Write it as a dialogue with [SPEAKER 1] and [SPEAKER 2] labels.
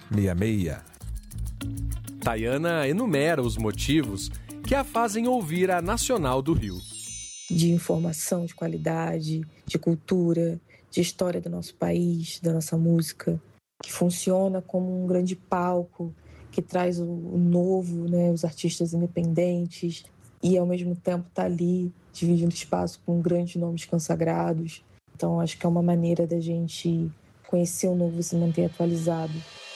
[SPEAKER 1] 66. Tayana enumera os motivos que a fazem ouvir a Nacional do Rio.
[SPEAKER 2] De informação de qualidade, de cultura, de história do nosso país, da nossa música, que funciona como um grande palco, que traz o novo, né, os artistas independentes, e ao mesmo tempo está ali, dividindo espaço com grandes nomes consagrados. Então acho que é uma maneira da gente conhecer o novo e se manter atualizado.